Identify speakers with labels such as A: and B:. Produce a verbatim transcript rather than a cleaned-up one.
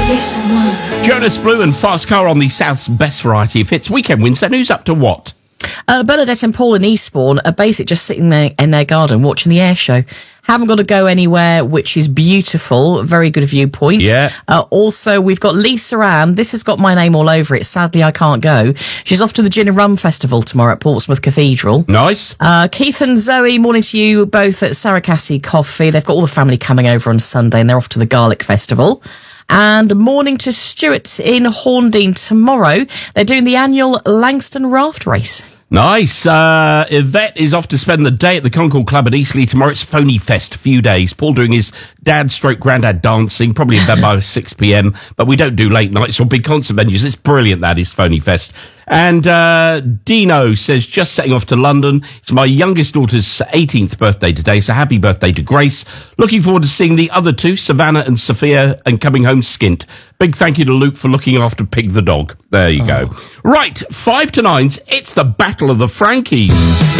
A: Jonas Blue and Fast Car on the South's best variety of hits. Weekend wins. Then who's up to what?
B: Uh, Bernadette and Paul in Eastbourne are basically just sitting there in their garden watching the air show. Haven't got to go anywhere, which is beautiful. Very good viewpoint.
A: Yeah.
B: Uh, also, we've got Lisa Ann. This has got my name all over it. Sadly, I can't go. She's off to the Gin and Rum Festival tomorrow at Portsmouth Cathedral.
A: Nice.
B: Uh, Keith and Zoe, morning to you both at Saracassi Coffee. They've got all the family coming over on Sunday and they're off to the Garlic Festival. And morning to Stuart in Horndean tomorrow. They're doing the annual Langston Raft Race.
A: Nice. Uh, Yvette is off to spend the day at the Concord Club at Eastleigh tomorrow. It's Phony Fest, a few days. Paul doing his dad stroke granddad dancing, probably in bed by six p.m. But we don't do late nights or big concert venues. It's brilliant, that is Phony Fest. And uh, Dino says, just setting off to London. It's my youngest daughter's eighteenth birthday today, so happy birthday to Grace. Looking forward to seeing the other two, Savannah and Sophia, and coming home skint. Big thank you to Luke for looking after Pig the dog. There you oh. go. Right, five to nines, it's the Battle of the Frankies.